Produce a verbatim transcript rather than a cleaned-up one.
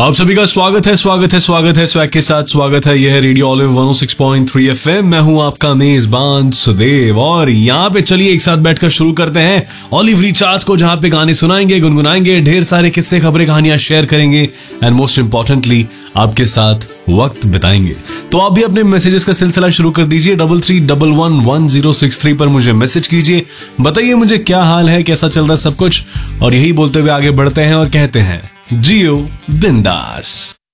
आप सभी का स्वागत है स्वागत है स्वागत है स्वैग के साथ स्वागत है। यह है रेडियो ऑलिव वन ओ सिक्स पॉइंट थ्री एफएम। मैं हूं आपका मेजबान सुदेव और यहाँ पे चलिए एक साथ बैठकर शुरू करते हैं ऑलिव रिचार्ज को, जहां पे गाने सुनाएंगे, गुनगुनाएंगे, ढेर सारे किस्से खबरें कहानियां शेयर करेंगे एंड मोस्ट इंपॉर्टेंटली आपके साथ वक्त बिताएंगे। तो आप भी अपने मैसेजेस का सिलसिला शुरू कर दीजिए। Double three double one one zero six three पर मुझे मैसेज कीजिए, बताइए मुझे क्या हाल है, कैसा चल रहा है सब कुछ। और यही बोलते हुए आगे बढ़ते हैं और कहते हैं जियो बिंदास।